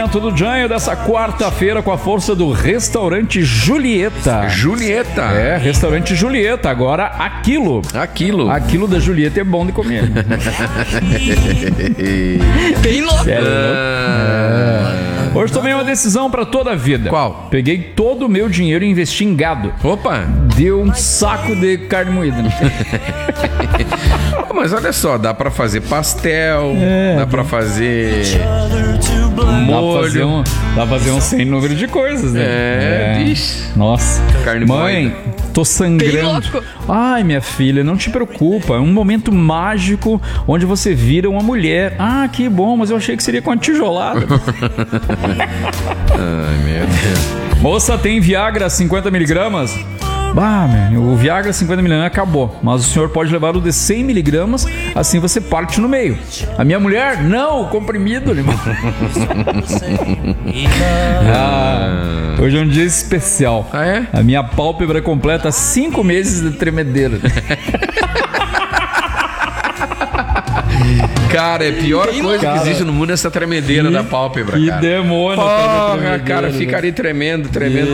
Do Janho dessa quarta-feira com a força do Restaurante Julieta. Julieta. É, Restaurante Julieta. Agora, aquilo da Julieta é bom de comer. Bem louco. Hoje tomei uma decisão pra toda a vida. Qual? Peguei todo o meu dinheiro e investi em gado. Opa! Deu um saco de carne moída. Mas olha só, dá pra fazer pastel, dá pra fazer molho. Dá pra fazer um sem número de coisas, né? Bicho. Nossa. Carne Mãe, moída. tô sangrando. Ai, minha filha, não te preocupa. É um momento mágico onde você vira uma mulher. Ah, que bom, mas eu achei que seria com a tijolada. Ai, meu Deus. Moça, tem Viagra 50mg? Bah, o Viagra 50mg acabou, mas o senhor pode levar o de 100mg, assim você parte no meio. A minha mulher, não, o comprimido. Hoje é um dia especial. Ah, é? A minha pálpebra completa 5 meses de tremedeira. Cara, é a pior coisa que existe no mundo essa tremedeira da pálpebra, cara. Que demônio. Porra, cara, fica ali tremendo.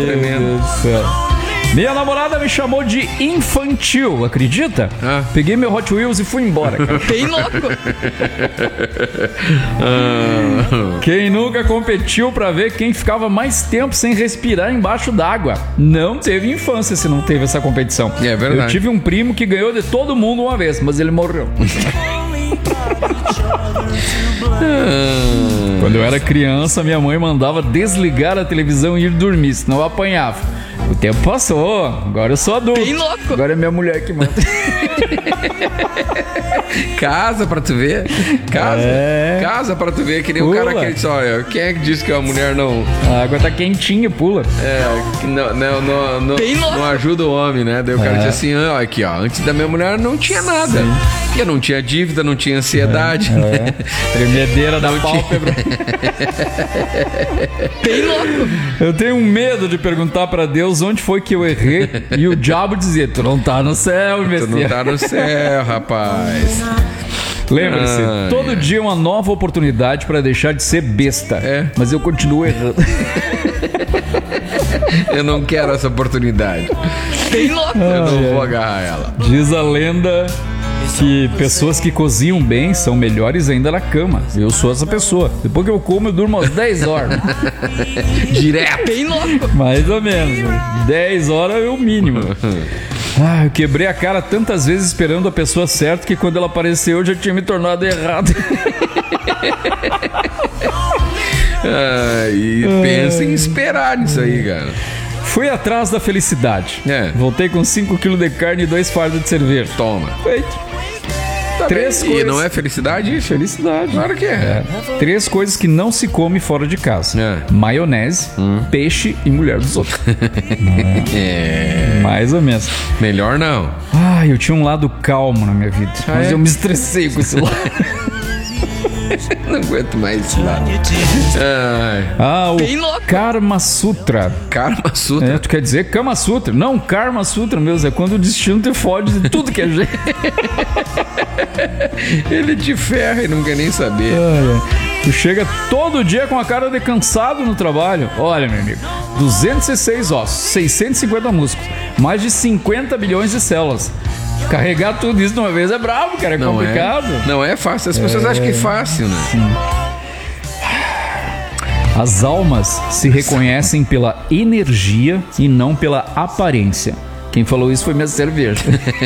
Minha namorada me chamou de infantil, acredita? Peguei meu Hot Wheels e fui embora, cara. Bem louco. Quem nunca competiu pra ver quem ficava mais tempo sem respirar embaixo d'água? Não teve infância se não teve essa competição. É verdade. Eu tive um primo que ganhou de todo mundo uma vez, mas ele morreu. Quando eu era criança, minha mãe mandava desligar a televisão e ir dormir, senão eu apanhava. O tempo passou, agora eu sou adulto. Bem louco. Agora é minha mulher que manda. Casa pra tu ver. Casa pra tu ver. Que nem o cara que disse, olha, quem é que disse que a mulher não... A água tá quentinha, pula. Que não ajuda o homem, né? Daí o cara disse assim, ó, aqui, ó, antes da minha mulher não tinha nada. Porque não tinha dívida, não tinha ansiedade. Né? Tremedeira da pálpebra. Bem louco. Eu tenho um medo de perguntar pra Deus onde foi que eu errei e o diabo dizer, tu não tá no céu, Tu não tá no céu, rapaz. Lembre-se, todo dia é uma nova oportunidade pra deixar de ser besta. Mas eu continuo errando. Eu não quero essa oportunidade. Bem louco. Eu não vou agarrar ela. Diz a lenda que pessoas que cozinham bem são melhores ainda na cama. Eu sou essa pessoa. Depois que eu como, eu durmo às 10 horas. Direto. Bem louco. Mais ou menos. 10 horas é o mínimo. Eu quebrei a cara tantas vezes esperando a pessoa certa que quando ela apareceu eu já tinha me tornado errado. E pensa em esperar nisso aí, cara. Fui atrás da felicidade. Voltei com 5 kg de carne e 2 fardos de cerveja. Toma. Feito. Tá 3 bem. coisas. E não é felicidade? Felicidade. Claro que é. 3 coisas que não se come fora de casa. Maionese, peixe e mulher dos outros. Mais ou menos. Melhor não. Eu tinha um lado calmo na minha vida. Mas eu me estressei com esse lado. Não aguento mais esse lado. O Karma Sutra. Karma Sutra? Tu quer dizer Kama Sutra? Não, Karma Sutra mesmo. É quando o destino te fode de tudo que é jeito. Ele te ferra e não quer nem saber. Tu chega todo dia com a cara de cansado no trabalho. Olha, meu amigo, 206 ossos, 650 músculos, mais de 50 bilhões de células. Carregar tudo isso de uma vez é brabo, cara, é complicado. Não é fácil, as pessoas acham que é fácil, né? Sim. As almas se reconhecem pela energia e não pela aparência. Quem falou isso foi minha cerveja.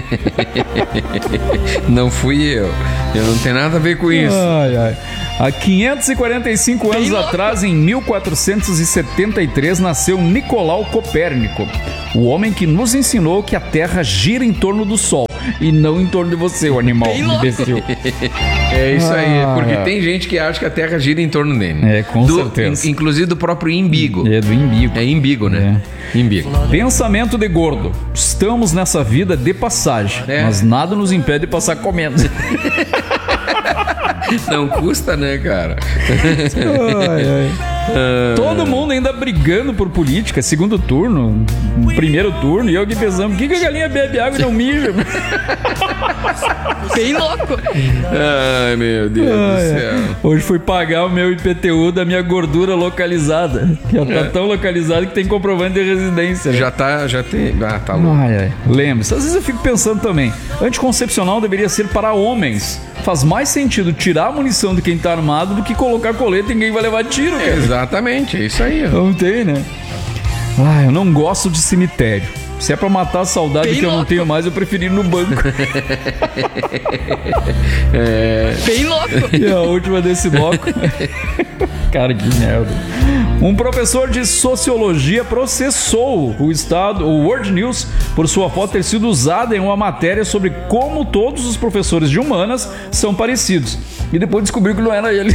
Não fui eu. Eu não tenho nada a ver com isso. Há 545 anos atrás, em 1473, nasceu Nicolau Copérnico, o homem que nos ensinou que a Terra gira em torno do Sol e não em torno de você, o animal imbecil. É isso aí, porque tem gente que acha que a Terra gira em torno dele. Com certeza. Inclusive do próprio imbigo. Do imbigo. É imbigo, né? Imbigo. Pensamento de gordo. Estamos nessa vida de passagem, mas nada nos impede de passar comendo. Não custa, né, cara? Todo mundo ainda brigando por política, segundo turno, primeiro turno, e eu aqui pensando, por que a galinha bebe água e não mija? Bem louco. Ai, meu Deus do céu. Hoje fui pagar o meu IPTU da minha gordura localizada. Já tá tão localizado que tem comprovante de residência. Né? Já tem. Ah, tá louco. Lembre-se, às vezes eu fico pensando também, anticoncepcional deveria ser para homens. Faz mais sentido tirar a munição de quem tá armado do que colocar colete e ninguém vai levar tiro, cara. Exatamente, é isso aí. Ó. Não tem, né? Eu não gosto de cemitério. Se é pra matar a saudade Bem que eu não louco. tenho mais, eu preferi ir no banco. Bem louco. E a última desse bloco. Cara, que merda. Um professor de sociologia processou o World News por sua foto ter sido usada em uma matéria sobre como todos os professores de humanas são parecidos. E depois descobriu que não era ele.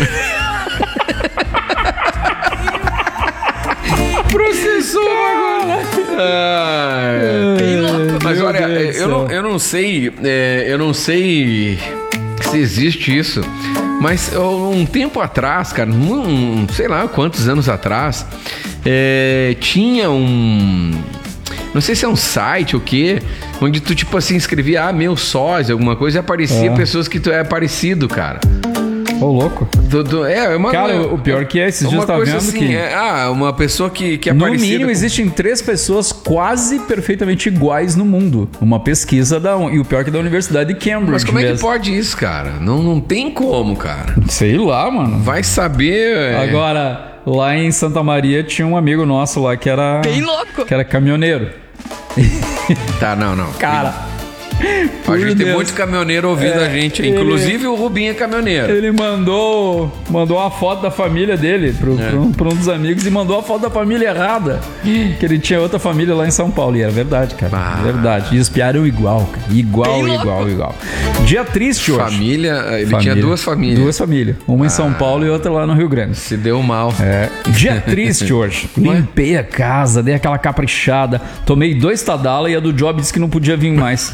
Processou agora. Bem louco. Mas Meu olha, Deus do céu. eu não sei se existe isso, mas um tempo atrás, cara, sei lá quantos anos atrás, tinha não sei se é um site ou o quê, onde tu, tipo assim, escrevia, meu sósia, alguma coisa, e aparecia pessoas que tu é parecido, cara. Ô, louco. Cara, o pior que é, esses dias tá vendo assim, que... uma pessoa que é No parecida. mínimo, existem 3 pessoas quase perfeitamente iguais no mundo. Uma pesquisa e o pior que da Universidade de Cambridge. Mas como é que mesmo. pode isso, cara? Não tem como, cara. Sei lá, mano. Vai saber... Agora, lá em Santa Maria tinha um amigo nosso lá que era... Bem louco. Que era caminhoneiro. Tá, não. Cara... A gente tem Deus. muito caminhoneiro ouvindo a gente. Inclusive o Rubinho é caminhoneiro. Ele mandou uma foto da família dele pra um dos amigos e mandou a foto da família errada. Que ele tinha outra família lá em São Paulo. E era verdade, cara. Verdade. E espiaram igual, cara. Igual. Dia triste hoje. Ele tinha 2 famílias. 2 famílias. Uma em São Paulo e outra lá no Rio Grande. Se deu mal. Dia triste hoje. Limpei a casa, dei aquela caprichada, tomei 2 Tadala e a do Job disse que não podia vir mais.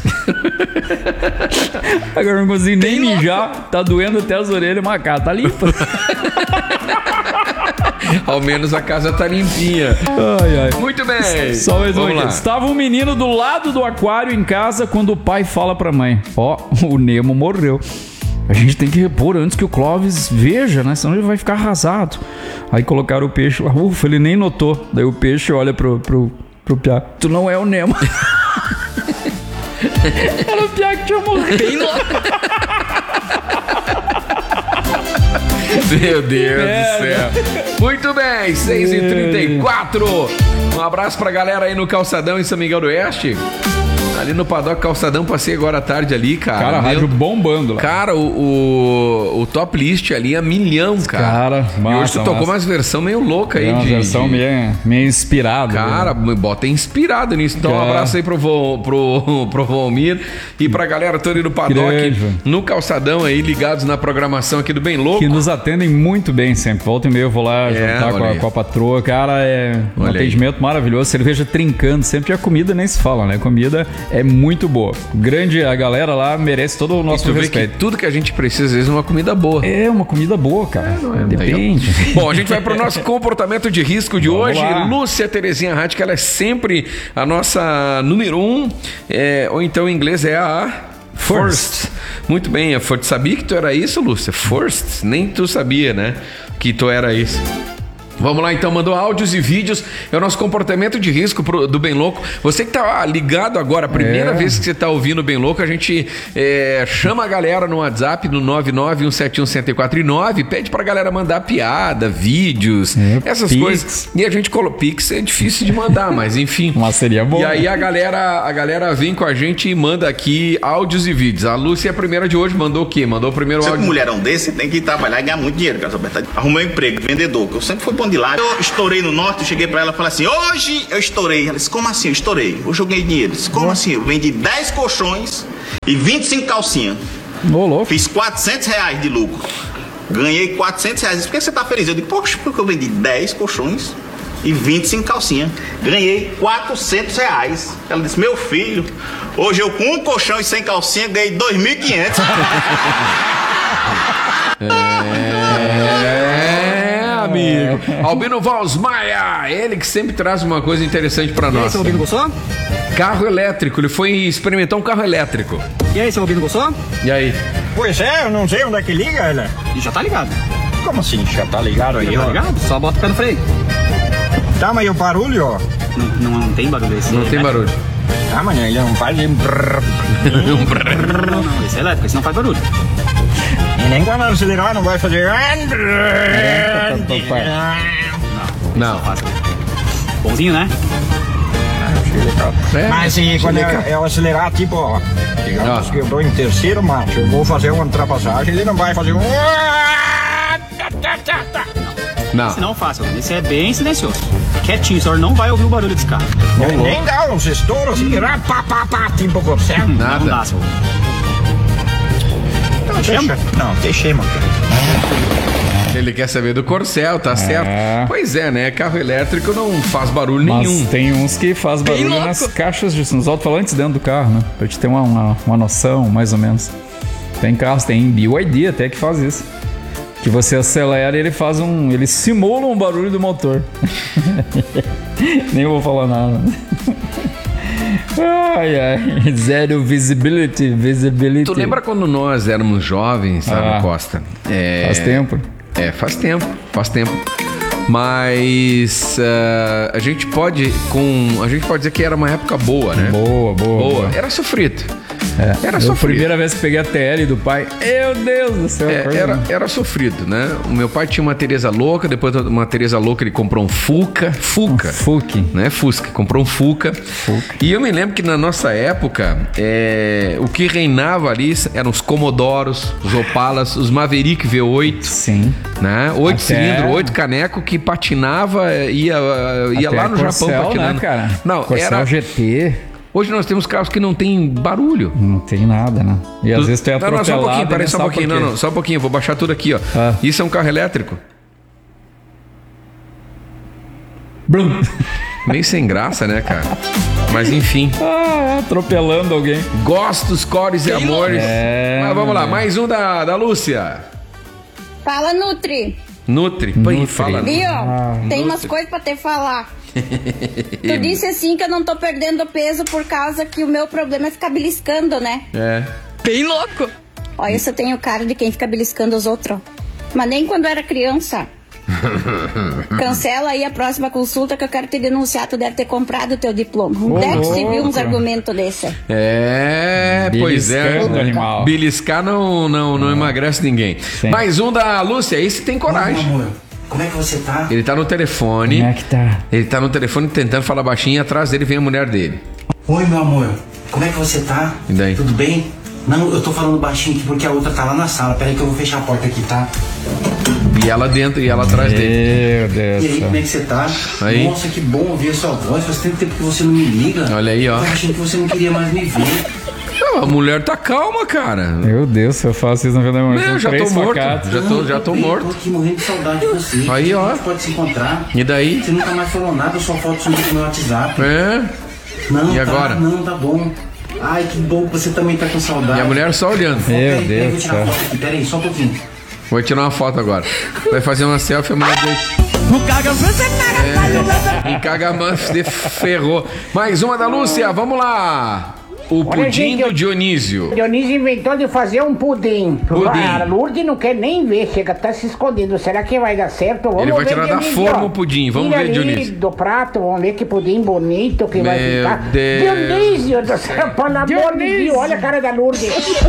Agora não consigo nem mijar, tá doendo até as orelhas, mas a casa tá limpa. Ao menos a casa tá limpinha. Ai. Muito bem. Só mais uma Vamos aqui. lá. Estava um menino do lado do aquário em casa quando o pai fala pra mãe: o Nemo morreu. A gente tem que repor antes que o Clóvis veja, né? Senão ele vai ficar arrasado. Aí colocaram o peixe lá. Ufa, ele nem notou. Daí o peixe olha pro Piá: tu não é o Nemo. Era o Piá que tinha morrido. Bem louco. Meu Deus do céu. Muito bem, 6h34. Um abraço pra galera aí no Calçadão em São Miguel do Oeste. Ali no Paddock Calçadão, passei agora à tarde ali, cara. Cara, a rádio bombando lá. Cara, o top list ali é milhão, cara. Cara, e hoje tu tocou umas versão meio louca aí. Uma versão meio inspirada. Cara, bota inspirado nisso. Então, um abraço aí pro Volmir e pra galera toda aí do Paddock, no Calçadão aí, ligados na programação aqui do Bem Louco. Que nos atendem muito bem sempre. Volta e meia eu vou lá jantar com a patroa. Cara, é um atendimento maravilhoso. Cerveja trincando sempre. E a comida nem se fala, né? A comida é muito boa. A galera lá merece todo o nosso respeito. Que tudo que a gente precisa, às vezes, é uma comida boa. É uma comida boa, cara. Depende. Bom, a gente vai pro nosso comportamento de risco de hoje. Lá. Lúcia Terezinha Rádio, que ela é sempre a nossa número 1. Ou então em inglês é a First. Muito bem, sabia que tu era isso, Lúcia? First? Nem tu sabia, né? Que tu era isso. Vamos lá então, mandou áudios e vídeos. É o nosso comportamento de risco do Bem Louco. Você que tá ligado agora, a primeira vez que você tá ouvindo o Bem Louco, a gente chama a galera no WhatsApp no 991711049, pede pra galera mandar piada, vídeos, essas Pix. coisas. E a gente coloca Pix, é difícil de mandar, mas enfim. Mas seria bom. E aí a galera vem com a gente e manda aqui áudios e vídeos. A Lúcia, a primeira de hoje, mandou o quê? Mandou o primeiro áudio. Você, mulherão desse, tem que trabalhar e ganhar muito dinheiro, cara. Arrumei um emprego, vendedor, que eu sempre fui bom de lá. Eu estourei no norte, eu cheguei pra ela e falei assim: hoje eu estourei. Ela disse: como assim? Eu estourei. Hoje eu ganhei dinheiro. Eu disse: como assim? Eu vendi 10 colchões e 25 calcinhas. Ô, louco. Fiz R$400 de lucro. Ganhei R$400. Por que você tá feliz? Eu digo: poxa, porque eu vendi 10 colchões e 25 calcinhas. Ganhei R$400. Ela disse: meu filho, hoje eu com um colchão e 100 calcinhas ganhei 2.500. amigo. Albino Valls Maia, ele que sempre traz uma coisa interessante pra E aí, nós. seu Albino, gostou? Carro elétrico, ele foi experimentar um carro elétrico. E aí, seu Albino, gostou? E aí? Pois é, eu não sei onde é que liga, né? E já tá ligado. Como assim? Já tá ligado aí, Já tá ó? ligado? Só bota o pé no freio. Tá, mas e o barulho, ó? Não tem barulho esse. Não tem barulho. Tá, mas ele não faz... Não, esse é elétrico, esse não faz barulho. E nem quando acelerar não vai fazer... Não. Bonzinho, né? É, Mas e quando eu acelerar, tipo, ó... Digamos que eu dou em terceiro marcha, eu vou fazer uma ultrapassagem, ele não vai fazer um... não. Esse não faz, esse é bem silencioso. Quietinho, o senhor não vai ouvir o barulho desse carro. Ele nem dá uns estouros assim, pá, tipo corcel. Não Nada. dá, senhor. Deixa. Não, deixei, mano. Ele quer saber do Corcel, tá certo? Pois é, né? Carro elétrico não faz barulho Mas nenhum. tem uns que faz barulho louco. nas caixas, nos alto-falantes dentro do carro, né? Pra te ter uma noção, mais ou menos. Tem carros, tem BYD até que faz isso. Que você acelera e ele faz ele simula um barulho do motor. Nem vou falar nada. Ai, ai. Zero visibility. Tu lembra quando nós éramos jovens, sabe, Costa? Faz tempo. Faz tempo. Mas a gente pode dizer que era uma época boa, né? Boa. Era sofrido. Era Eu, sofrido. primeira vez que peguei a TL do pai, meu Deus do céu. Era sofrido, né? O meu pai tinha uma Teresa louca, depois de uma Teresa louca ele comprou um Fuca, né? Fusca, comprou um Fuca. E eu me lembro que na nossa época, o que reinava ali eram os Comodoros, os Opalas, os Maverick V8. Sim. Né? 8 Até- cilindros, 8 caneco que patinava, ia Até lá no Corcel, Japão patinando. né, cara? Não, Corcel GT. Hoje nós temos carros que não tem barulho. Não tem nada, né? E às vezes tu é atropelado. Não, só um pouquinho, e peraí, nem só um sabe pouquinho. por quê. Não, só um pouquinho, vou baixar tudo aqui, ó. Ah. Isso é um carro elétrico? Blum. Meio sem graça, né, cara? Mas enfim. Atropelando alguém. Gostos, cores e amores. Mas vamos lá, mais um da Lúcia. Fala, Nutri. Nutri. Pô, fala. Viu? Tem umas coisas pra te falar. Tu disse assim que eu não tô perdendo peso por causa que o meu problema é ficar beliscando, né? É. Bem louco. Olha, isso eu tenho cara de quem fica beliscando os outros. Mas nem quando era criança. Cancela aí a próxima consulta que eu quero te denunciar. Tu deve ter comprado o teu diploma. Onde é que se viu uns argumentos desse? Pois é. Beliscando, animal. Beliscar não emagrece ninguém. Sim. Mais um da Lúcia, esse tem coragem. Meu amor, como é que você tá? Ele tá no telefone. Como é que tá? Ele tá no telefone tentando falar baixinho e atrás dele vem a mulher dele. Oi, meu amor, como é que você tá? E daí? Tudo bem? Não, eu tô falando baixinho aqui porque a outra tá lá na sala. Pera aí que eu vou fechar a porta aqui, tá? E ela dentro e ela atrás dele. Meu Deus E do aí, céu. como é que você tá? Aí. Nossa, que bom ouvir a sua voz. Faz tanto tempo que você não me liga. Olha aí, ó. Eu tava achando que você não queria mais me ver. Não, a mulher tá calma, cara. Meu Deus, se eu faço isso na vida da mulher, Não, são já tô 3 morto. facadas. Já tô Tudo bem, morto. Tô aqui morrendo de saudade de você. Aí, ó. A gente pode se encontrar. E daí? Você nunca mais falou nada, sua foto sumiu do meu WhatsApp. É. Não, E tá, agora? Não, tá bom. Ai, que bom que você também tá com saudade. E a mulher só olhando. Meu Peraí, Deus vou do tirar a céu. foto aqui. Pera aí, só um pouquinho. Vou tirar uma foto agora. Vai fazer uma selfie, a mulher dele. E Cagamanf de ferrou. Mais uma da Lúcia, vamos lá. O pudim do Dionísio. Dionísio inventou de fazer um pudim. A Lourdes não quer nem ver, chega, tá se escondendo. Será que vai dar certo? Vamos Ele vai ver, tirar da Dionísio, forma ó. o pudim. Vamos Tira ver, ali Dionísio. do prato, vamos ver que pudim bonito que vai Meu ficar. Deus. Dionísio do céu, pelo amor de Deus, olha a cara da Lourdes.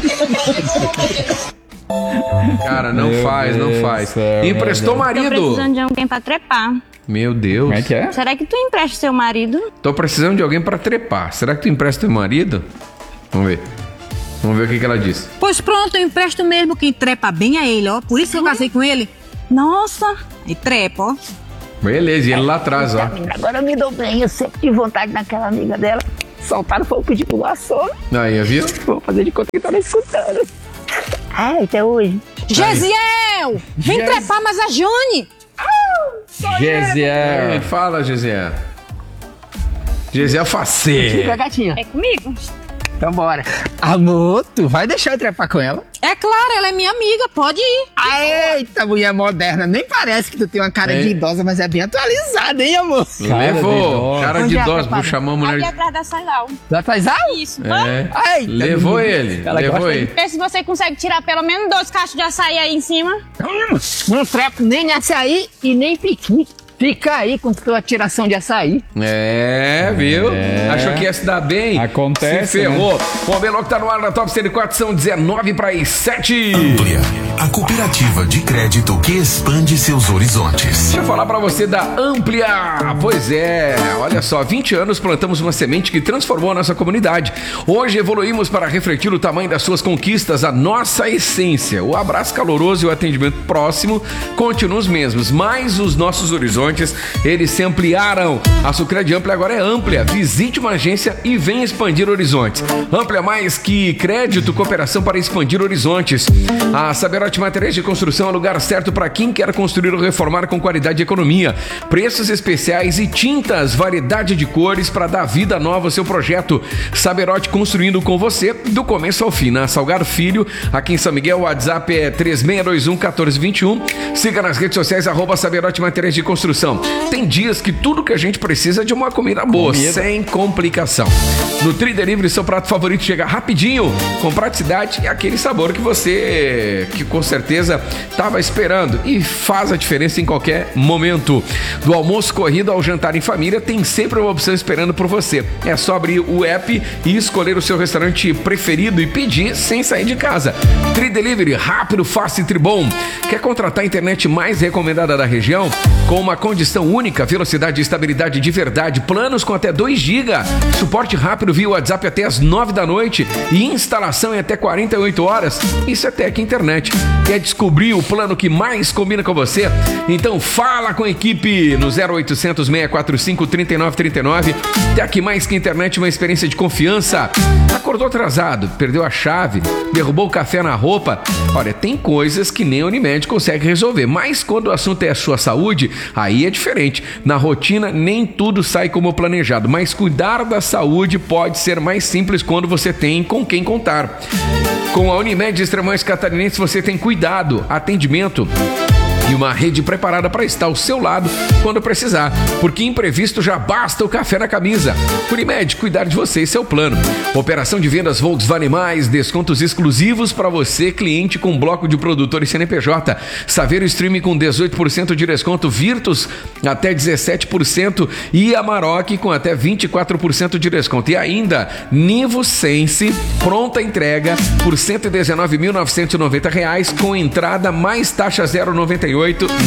Cara, não Meu faz. Deus do céu, Emprestou meu Tô marido. precisando de alguém pra trepar. Meu Deus. Como é que é? Será que tu empresta seu marido? Tô precisando de alguém pra trepar. Será que tu empresta teu marido? Vamos ver. Vamos ver o que ela disse. Pois pronto, eu empresto mesmo. Quem trepa bem a ele, ó. Por isso que eu casei com ele. Nossa, E trepa, ó. Beleza, e ele lá atrás, ó. Agora me dou bem, eu sempre tive vontade naquela amiga dela. Soltaram, foi pedir pro garçom. Aí, viu? Vou fazer de conta que tava escutando. Ah, até hoje. Gesiel! Vem trepar mais a Jane! Gesiel. Fala, Gisele. Gisele Facê. Fica, gatinha. é comigo? Então bora. Amor, tu vai deixar eu trepar com ela? É claro, ela é minha amiga, pode ir. Eita, mulher moderna. Nem parece que tu tem uma cara de idosa, mas é bem atualizada, hein, amor? Levou. Cara de idosa. Vou chamar a mulher Ali de... atrás da Saial. Já faz algo? Isso. Eita, Levou ele. Levou ele. Vê se você consegue tirar pelo menos 2 caixas de açaí aí em cima. Não trepo nem açaí e nem piqui. Fica aí com tua tiração de açaí. Viu? Achou que ia se dar bem? Acontece, Se ferrou. Bom, Beló que tá no ar na Top 104, são 19:07. Amplia, a cooperativa de crédito que expande seus horizontes. Deixa eu falar pra você da Amplia. Pois é, olha só, 20 anos plantamos uma semente que transformou a nossa comunidade. Hoje evoluímos para refletir o tamanho das suas conquistas, a nossa essência. O abraço caloroso e o atendimento próximo continuam os mesmos, mas os nossos horizontes, eles se ampliaram. A Sucred Amplia agora é ampla. Visite uma agência e venha expandir horizontes. Amplia mais que crédito, cooperação para expandir horizontes. A Saberote Materiais de Construção é o lugar certo para quem quer construir ou reformar com qualidade e economia. Preços especiais e tintas, variedade de cores para dar vida nova ao seu projeto. Saberote construindo com você do começo ao fim. Na Salgado Filho, aqui em São Miguel, o WhatsApp é 3621-1421. Siga nas redes sociais @Saberote Materiais de Construção. Tem dias que tudo que a gente precisa é de uma comida boa, sem complicação. No Tri Delivery, seu prato favorito chega rapidinho, com praticidade e aquele sabor que você, que com certeza estava esperando, e faz a diferença em qualquer momento. Do almoço corrido ao jantar em família, tem sempre uma opção esperando por você. É só abrir o app e escolher o seu restaurante preferido e pedir sem sair de casa. Tri Delivery, rápido, fácil e tribom. Quer contratar a internet mais recomendada da região? Com uma condição única, velocidade e estabilidade de verdade, planos com até 2 GB, suporte rápido via WhatsApp até as 9 da noite e instalação em até 48 horas. Isso é Tec Internet. Quer descobrir o plano que mais combina com você? Então fala com a equipe no 0800 645 3939. Tec mais que internet, uma experiência de confiança. Acordou atrasado, perdeu a chave, derrubou o café na roupa. Olha, tem coisas que nem a Unimed consegue resolver, mas quando o assunto é a sua saúde, aí é diferente. Na rotina, nem tudo sai como planejado, mas cuidar da saúde pode ser mais simples quando você tem com quem contar. Com a Unimed Extremões Catarinense, você tem cuidado, atendimento e uma rede preparada para estar ao seu lado quando precisar, porque imprevisto já basta o café na camisa. Unimed, cuidar de você, esse é o plano. Operação de vendas Volkswagen Mais, descontos exclusivos para você, cliente com bloco de produtores CNPJ. Saveiro Stream com 18% de desconto, Virtus até 17% e Amarok com até 24% de desconto. E ainda, Nivo Sense, pronta entrega por R$ 119.990 com entrada mais taxa 0,99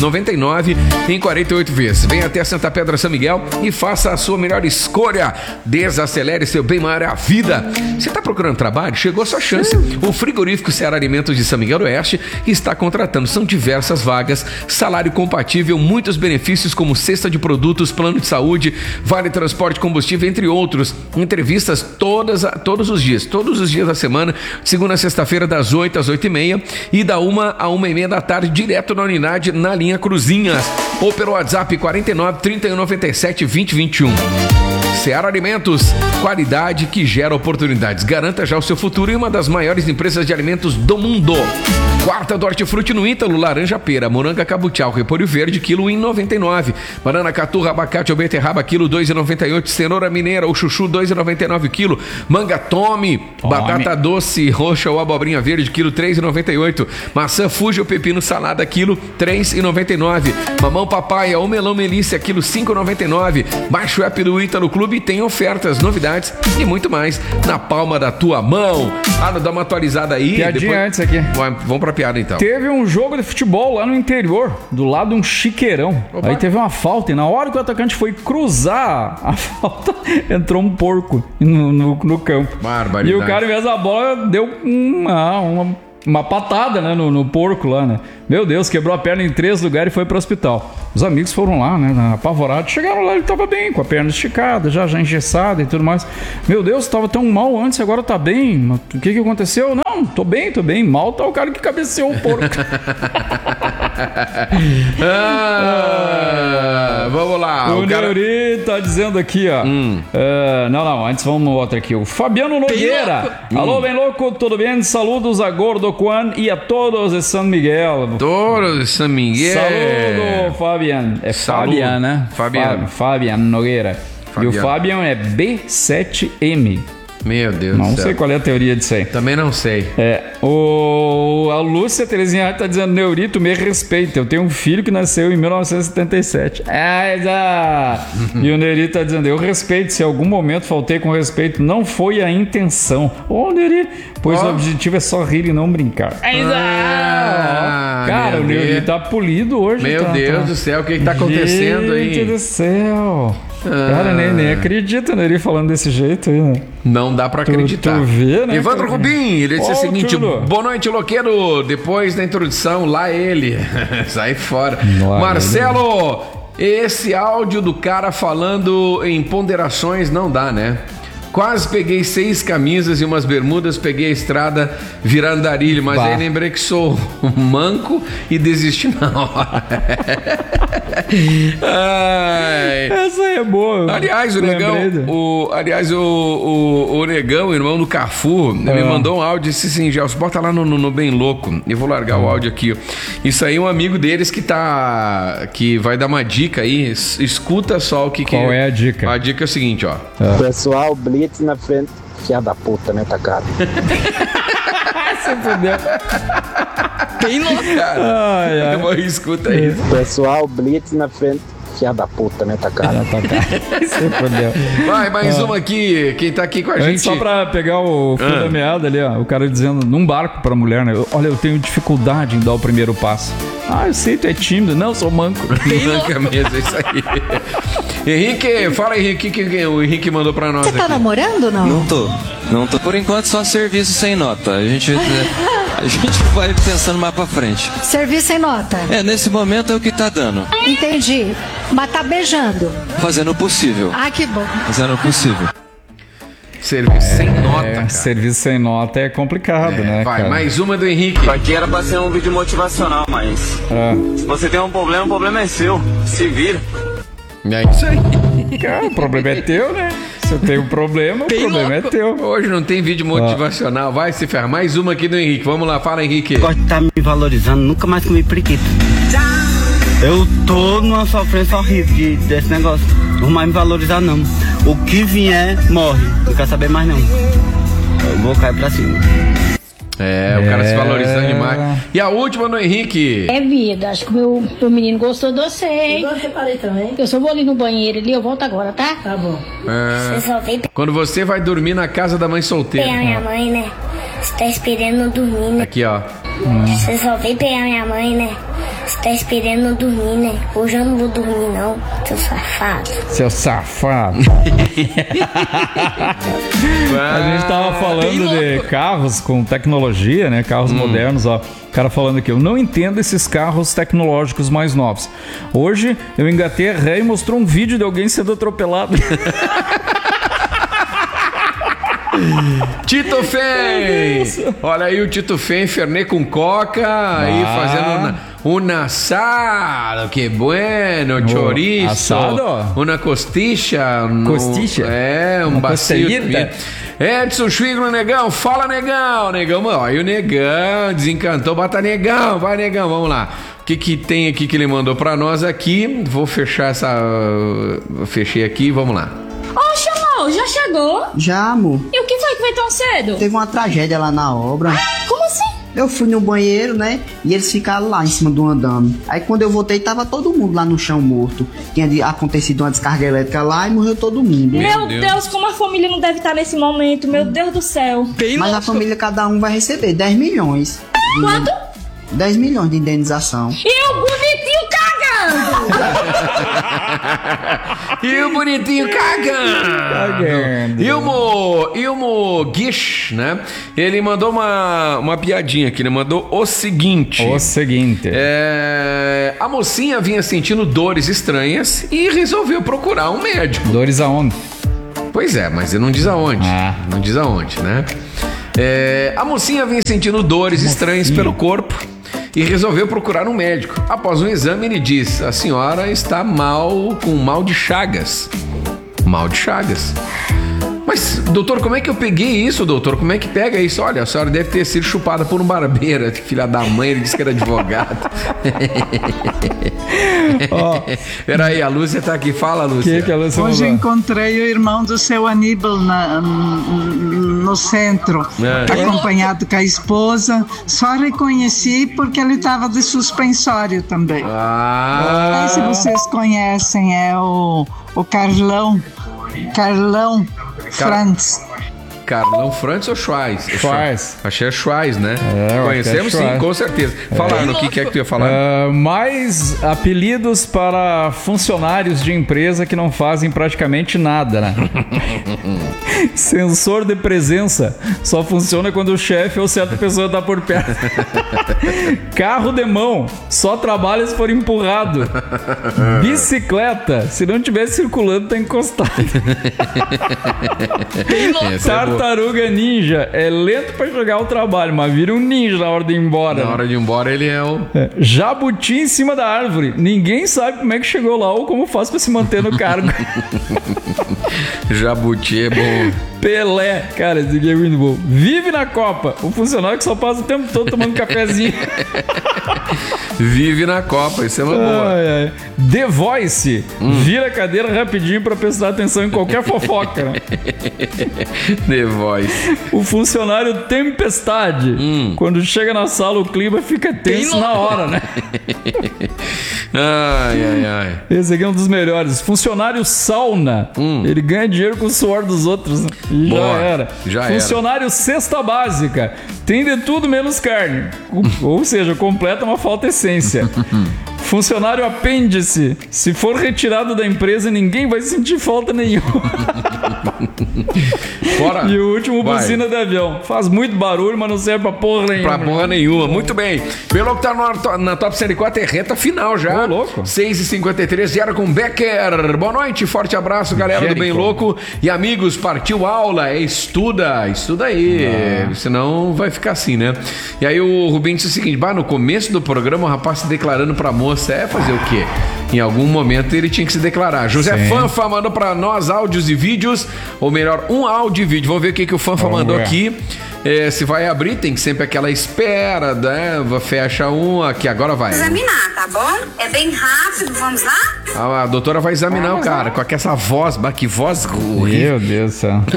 em 48 vezes. Venha até Santa Pedra, São Miguel e faça a sua melhor escolha. Desacelere, seu bem maior é a vida. Você está procurando trabalho? Chegou a sua chance. O frigorífico Ceará Alimentos de São Miguel do Oeste está contratando. São diversas vagas, salário compatível, muitos benefícios como cesta de produtos, plano de saúde, vale transporte, combustível, entre outros. Entrevistas todos os dias da semana, segunda a sexta-feira, das 8 às 8h30 e da 1 à 1h30 da tarde, direto na unidade na linha Cruzinhas ou pelo WhatsApp 49 3197 2021. Ceará Alimentos, qualidade que gera oportunidades. Garanta já o seu futuro em uma das maiores empresas de alimentos do mundo. Quarta do Hortifruti no Ítalo, laranja pera, moranga cabutial, repolho verde, quilo 1,99. Banana caturra, abacate ou beterraba, quilo 2,98. Cenoura mineira ou chuchu, 2,99 quilo. Manga tome, batata doce roxa ou abobrinha verde, quilo 3,98. Maçã fuji ou pepino salada, quilo 3,99. Mamão papaya ou melão melícia, quilo 5,99. Baixe o app do Ítalo Clube e tem ofertas, novidades e muito mais na palma da tua mão. Dá uma atualizada aí. Piadinha depois... antes aqui. Vamos pra piada então. Teve um jogo de futebol lá no interior, do lado de um chiqueirão. Opa. Aí teve uma falta e na hora que o atacante foi cruzar a falta, entrou um porco no campo. Barbaridade. E o cara, em vez da bola, deu uma patada, né, no porco lá, né? Meu Deus, quebrou a perna em 3 lugares e foi pro hospital. Os amigos foram lá, né, apavorados. Chegaram lá, ele tava bem, com a perna esticada, já engessada e tudo mais. Meu Deus, tava tão mal antes, agora tá bem. O que aconteceu? Não, tô bem. Mal tá o cara que cabeceou o porco. Vamos lá. O Neuri tá dizendo aqui, ó. Não, antes vamos no outro aqui. O Fabiano Nogueira. Alô, bem louco, tudo bem? Saludos a Gordo Juan e a todos de San Miguel. Todos de San Miguel. Saludo, Fabian. É Fabian, né? Fabian Nogueira. Fabiano. E o Fabian é B7M. Meu Deus do céu. Não sei qual é a teoria disso aí. Também não sei. A Lúcia Terezinha tá dizendo, Neurito, me respeita. Eu tenho um filho que nasceu em 1977. E o Neuri tá dizendo, eu respeito. Se em algum momento faltei com respeito, não foi a intenção. Neuri, pois o objetivo é só rir e não brincar. Cara, o Neuri tá polido hoje. Meu Deus do céu, o que tá acontecendo aí? Meu Deus do céu. Cara, nem acredita, né? Ele falando desse jeito aí, né? Não dá pra acreditar. Tu vê, né? Evandro Rubim, ele disse o seguinte: boa noite, Loqueiro. Depois da introdução, lá ele. Sai fora. Marcelo, esse áudio do cara falando em ponderações não dá, né? Quase peguei 6 camisas e umas bermudas, peguei a estrada virando andarilho, mas aí lembrei que sou manco e desisti na hora. Essa aí é boa. Aliás, o Negão, o irmão do Cafu, me mandou um áudio esse assim, já bota lá no Bem Louco. Eu vou largar o áudio aqui. Isso aí é um amigo deles que vai dar uma dica aí. Escuta só o que Qual é a dica? A dica é o seguinte, ó. Pessoal, blitz na frente. Filha da puta, né, tá cara? Você fudeu. Bem louco, cara. Escuta isso. Pessoal, blitz na frente. Filha da puta, né, tá cara? Você fudeu. Vai, mais uma aqui. Quem tá aqui com a gente? Só pra pegar o fio da meada ali, ó. O cara dizendo, num barco pra mulher, né? Olha, eu tenho dificuldade em dar o primeiro passo. Eu sei, tu é tímido. Não, sou manco. Manca mesmo, é isso aí. Henrique, fala aí, Henrique, que o Henrique mandou pra nós. Você tá namorando ou não? Não tô. Por enquanto, só serviço sem nota. A gente vai pensando mais pra frente. Serviço sem nota? Nesse momento é o que tá dando. Entendi. Mas tá beijando? Fazendo o possível. Que bom. Fazendo o possível. Serviço sem nota, cara. Serviço sem nota é complicado, né, vai, cara? mais uma do Henrique. Isso aqui era pra ser um vídeo motivacional, mas se você tem um problema, o problema é seu. Se vira. É isso aí. Cara, o problema é teu, né? Se eu tenho um problema, o problema é teu. Hoje não tem vídeo motivacional. Vai se ferrar. Mais uma aqui do Henrique. Vamos lá, fala, Henrique. Gosto de estar me valorizando, nunca mais comi periquito. Eu tô numa sofrência horrível desse negócio. Não vou mais me valorizar, não. O que vier, morre. Não quero saber mais, não. Eu vou cair pra cima. O cara se valorizando demais. E a última no Henrique. Vida, acho que o meu menino gostou de você, hein? Eu reparei também. Eu só vou ali no banheiro ali, eu volto agora, tá? Tá bom. Quando você vai dormir na casa da mãe solteira. Pegar minha mãe, né? Você tá esperando eu dormir, né? Aqui, ó. Você só veio pegar minha mãe, né? Você tá esperando eu dormir, né? Hoje eu não vou dormir, não, seu safado. Seu safado. A gente tava falando de carros com tecnologia, né? Carros modernos, ó. O cara falando aqui, eu não entendo esses carros tecnológicos mais novos. Hoje eu engatei a ré e mostrou um vídeo de alguém sendo atropelado. Tito Fen! Olha aí o Tito Fen, Fernet com coca, aí fazendo um assado, que bueno, chorizo. Assado? Uma costicha. Costicha? Um bacio. Edson Schwingler, Negão, fala, Negão. Negão, olha o Negão, desencantou, bota Negão, vai, Negão, vamos lá. O que tem aqui que ele mandou pra nós aqui? Vou fechar fechei aqui, vamos lá. Chamou, já chegou? Já, amor. E o que foi que veio tão cedo? Teve uma tragédia lá na obra. Como assim? Eu fui no banheiro, né? E eles ficaram lá em cima do andame. Aí quando eu voltei, tava todo mundo lá no chão morto. Tinha acontecido uma descarga elétrica lá e morreu todo mundo. Meu Deus, como a família não deve estar nesse momento. Meu Deus do céu. Mas a família, cada um vai receber 10 milhões. Quanto? 10 milhões de indenização. E o bonitinho cagando! E o bonitinho cagando! E o Mo Guish, né? Ele mandou uma piadinha aqui. Ele mandou o seguinte. A mocinha vinha sentindo dores estranhas e resolveu procurar um médico. Dores aonde? Pois é, mas ele não diz aonde. Não diz aonde, né? A mocinha vinha sentindo dores estranhas pelo corpo e resolveu procurar um médico. Após um exame, ele diz: a senhora está com mal de Chagas. Mal de Chagas. Mas, doutor, como é que eu peguei isso, doutor? Como é que pega isso? Olha, a senhora deve ter sido chupada por um barbeiro. Filha da mãe, ele disse que era advogado. Peraí, a Lúcia tá aqui. Fala, Lúcia. Que a Lúcia Hoje encontrei o irmão do seu Aníbal no centro, acompanhado com a esposa. Só reconheci porque ele estava de suspensório também. Aí, se vocês conhecem, é o Carlão Frantz. Carlão Frantz ou Schweiz? Schweiz. Achei Schweiz, né? Conhecemos é sim, Schweiz. com certeza. Falaram, o que é que tu ia falar? Mais apelidos para funcionários de empresa que não fazem praticamente nada, né? Sensor de presença só funciona quando o chefe ou certa pessoa tá por perto. Carro de mão só trabalha se for empurrado. Bicicleta, se não estiver circulando, tá encostado. Tartaruga ninja é lento pra jogar o trabalho, mas vira um ninja na hora de ir embora. Na hora de ir embora, ele é o... Jabuti em cima da árvore. Ninguém sabe como é que chegou lá ou como faz pra se manter no cargo. Jabuti é bom. Pelé, cara, esse aqui é muito bom. Vive na Copa. O funcionário que só passa o tempo todo tomando cafezinho. Vive na Copa, isso é uma boa. The Voice. Vira a cadeira rapidinho pra prestar atenção em qualquer fofoca, né? The Voice. O funcionário Tempestade. Quando chega na sala, o clima fica tenso na hora, né? Ai. Esse aqui é um dos melhores. Funcionário Sauna. Ele ganha dinheiro com o suor dos outros, né? E já era. Funcionário Cesta Básica. Tem de tudo menos carne. Ou seja, completa uma falta essência. Funcionário Apêndice. Se for retirado da empresa, ninguém vai sentir falta nenhuma. Bora. E o último, buzina de avião. Faz muito barulho, mas não serve pra porra nenhuma. Pra porra nenhuma. Muito bem. Pelo que tá na Top Série 4, é reta final já. Louco. 6h53, Gera com Becker. Boa noite, forte abraço, galera do Bem Louco. E amigos, partiu aula. Estuda aí. Senão vai ficar assim, né? E aí o Rubinho disse o seguinte: no começo do programa, o rapaz se declarando pra moça fazer o quê? Em algum momento ele tinha que se declarar. José Fanfa mandou pra nós áudios e vídeos, ou melhor, um áudio e vídeo. Vamos ver o que o Fanfa mandou aqui. Se vai abrir, tem sempre aquela espera, né? Fecha um, aqui agora vai. Examinar, tá bom? É bem rápido, vamos lá? A doutora vai examinar o cara com essa voz, que voz horrível. Meu Deus do céu.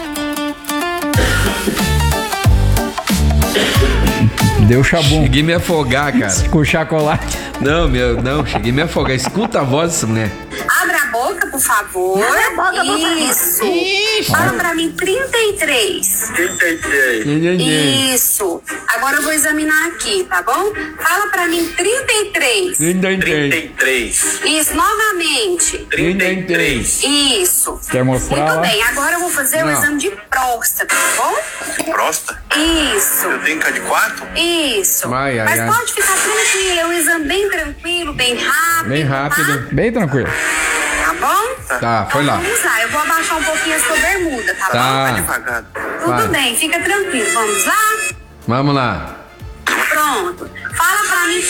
Deu chabum. Cheguei a me afogar, cara. Com chocolate. Não, cheguei a me afogar. Escuta a voz dessa mulher. Abra a boca, por favor. Isso. Fala pra mim 33. 33. Isso. Agora eu vou examinar aqui, tá bom? Fala pra mim 33. 33. Isso, novamente. 33. Isso. Quer mostrar? Muito bem, agora eu vou fazer o exame de próstata, tá bom? De próstata? Isso. Eu tenho K4? Isso. Mas pode ficar tranquilo, é um exame bem tranquilo, bem rápido. Bem rápido. Tá? Bem tranquilo. Tá bom? Tá, foi lá. Vamos lá, eu vou abaixar um pouquinho a sua bermuda, tá bom? Tá devagar. Tudo bem, fica tranquilo. Vamos lá? Vamos lá. Pronto. Fala pra mim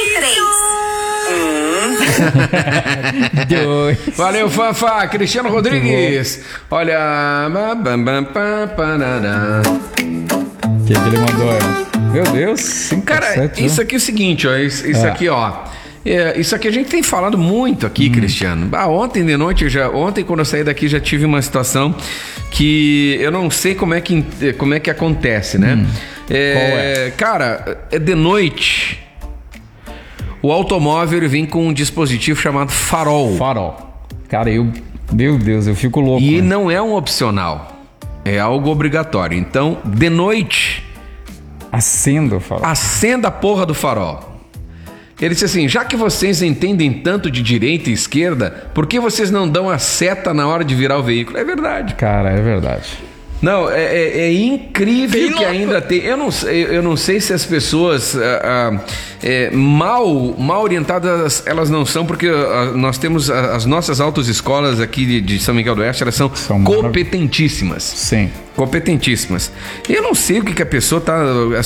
33. Valeu, Fanfa. Cristiano Rodrigues. Olha. O que ele mandou? Meu Deus. Cara, isso aqui é o seguinte, ó. Isso aqui, ó. Isso aqui a gente tem falado muito aqui, Cristiano. Ontem de noite, ontem quando eu saí daqui já tive uma situação que eu não sei como é que acontece, né? Qual é? Cara, de noite o automóvel vem com um dispositivo chamado farol. Cara, meu Deus, eu fico louco. E não é um opcional, é algo obrigatório. Então, de noite, acenda o farol. Acenda a porra do farol. Ele disse assim: já que vocês entendem tanto de direita e esquerda, por que vocês não dão a seta na hora de virar o veículo? É verdade. Cara, é verdade. Não, é incrível que ainda tem. Eu não sei se as pessoas mal orientadas elas não são, porque nós temos as nossas autoescolas aqui de São Miguel do Oeste, elas são competentíssimas. Sim. Competentíssimas. Eu não sei o que a pessoa tá.